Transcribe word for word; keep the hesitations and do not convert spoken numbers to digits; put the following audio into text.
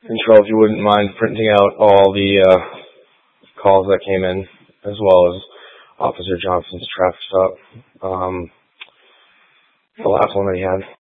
Control, if you wouldn't mind printing out all the uh, calls that came in, as well as Officer Johnson's traffic stop. Um, the last one that he had.